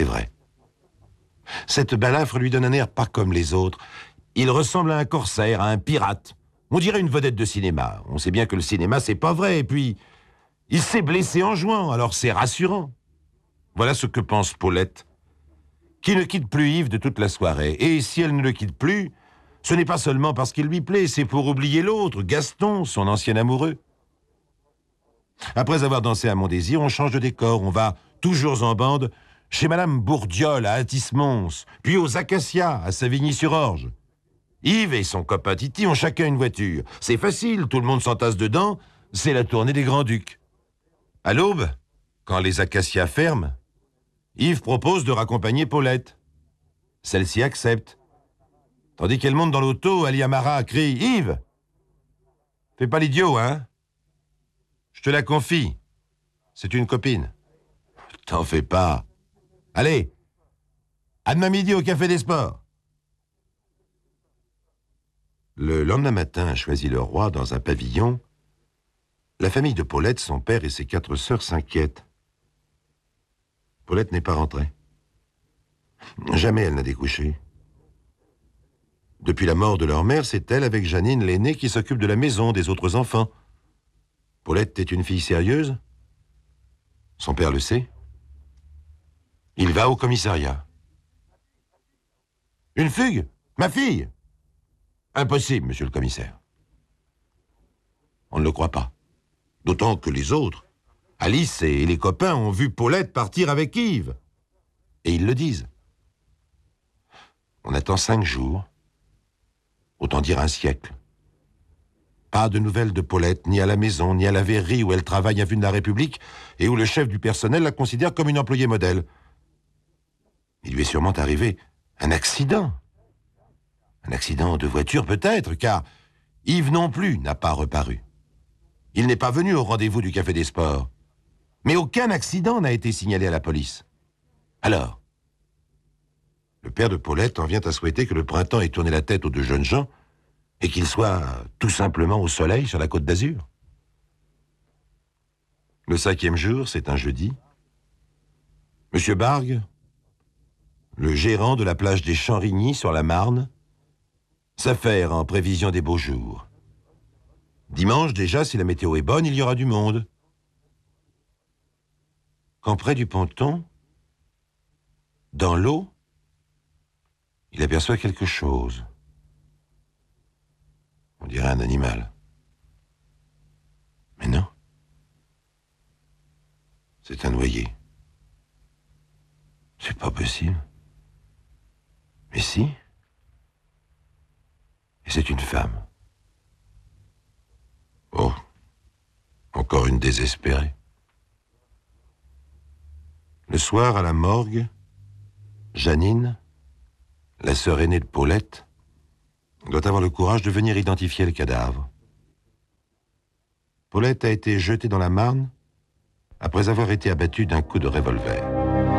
C'est vrai. Cette balafre lui donne un air pas comme les autres. Il ressemble à un corsaire, à un pirate. On dirait une vedette de cinéma. On sait bien que le cinéma, c'est pas vrai. Et puis, il s'est blessé en jouant, alors c'est rassurant. Voilà ce que pense Paulette, qui ne quitte plus Yves de toute la soirée. Et si elle ne le quitte plus, ce n'est pas seulement parce qu'il lui plaît, c'est pour oublier l'autre, Gaston, son ancien amoureux. Après avoir dansé à Mon-Désir, on change de décor. On va, toujours en bande, chez Madame Bourdiol à Athis-Mons, puis aux Acacias à Savigny-sur-Orge. Yves et son copain Titi ont chacun une voiture. C'est facile, tout le monde s'entasse dedans, c'est la tournée des Grands-Ducs. À l'aube, quand les Acacias ferment, Yves propose de raccompagner Paulette. Celle-ci accepte. Tandis qu'elle monte dans l'auto, Ali Amara crie « Yves, fais pas l'idiot, hein? Je te la confie. C'est une copine. T'en fais pas. Allez, à demain midi au Café des Sports. » Le lendemain matin, à Choisy-le-Roi, dans un pavillon, la famille de Paulette, son père et ses 4 sœurs s'inquiètent. Paulette n'est pas rentrée. Jamais elle n'a découché. Depuis la mort de leur mère, c'est elle, avec Janine, l'aînée, qui s'occupe de la maison, des autres enfants. Paulette est une fille sérieuse. Son père le sait. Il va au commissariat. Une fugue? Ma fille? Impossible, monsieur le commissaire. On ne le croit pas. D'autant que les autres, Alice et les copains, ont vu Paulette partir avec Yves. Et ils le disent. On attend 5 jours. Autant dire un siècle. Pas de nouvelles de Paulette, ni à la maison, ni à la verrerie où elle travaille à vue de la République et où le chef du personnel la considère comme une employée modèle. Il lui est sûrement arrivé un accident. Un accident de voiture peut-être, car Yves non plus n'a pas reparu. Il n'est pas venu au rendez-vous du Café des Sports. Mais aucun accident n'a été signalé à la police. Alors, le père de Paulette en vient à souhaiter que le printemps ait tourné la tête aux 2 jeunes gens et qu'ils soient tout simplement au soleil sur la Côte d'Azur. Le 5e jour, c'est un jeudi. Monsieur Bargue, le gérant de la plage des Champs-Rigny sur la Marne, s'affaire en prévision des beaux jours. Dimanche, déjà, si la météo est bonne, il y aura du monde. Quand près du ponton, dans l'eau, il aperçoit quelque chose. On dirait un animal. Mais non. C'est un noyé. C'est pas possible. Mais si. Et c'est une femme. Oh, encore une désespérée. Le soir, à la morgue, Janine, la sœur aînée de Paulette, doit avoir le courage de venir identifier le cadavre. Paulette a été jetée dans la Marne après avoir été abattue d'un coup de revolver.